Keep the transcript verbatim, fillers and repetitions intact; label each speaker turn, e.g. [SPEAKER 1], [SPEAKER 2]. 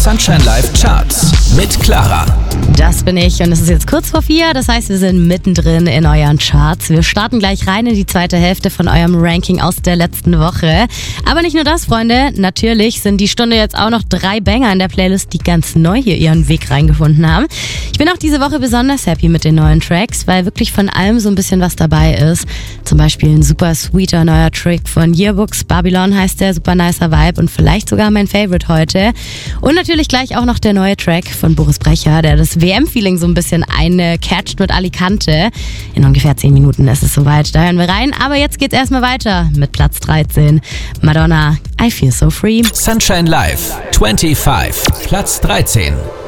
[SPEAKER 1] Sunshine Live Charts mit Clara.
[SPEAKER 2] Das bin ich und es ist jetzt kurz vor vier, das heißt, wir sind mittendrin in euren Charts. Wir starten gleich rein in die zweite Hälfte von eurem Ranking aus der letzten Woche. Aber nicht nur das, Freunde, natürlich sind die Stunde jetzt auch noch drei Banger in der Playlist, die ganz neu hier ihren Weg reingefunden haben. Ich bin auch diese Woche besonders happy mit den neuen Tracks, weil wirklich von allem so ein bisschen was dabei ist. Zum Beispiel ein super sweeter neuer Track von Yearbooks, Babylon heißt der, super nicer Vibe und vielleicht sogar mein Favorite heute. Und natürlich gleich auch noch der neue Track von Boris Brecher, der das W M-Feeling so ein bisschen eingecatcht mit Alicante. In ungefähr zehn Minuten ist es soweit, da hören wir rein. Aber jetzt geht's erstmal weiter mit Platz dreizehn. Madonna, I Feel So Free.
[SPEAKER 1] Sunshine Live, fünfundzwanzig, Platz dreizehn.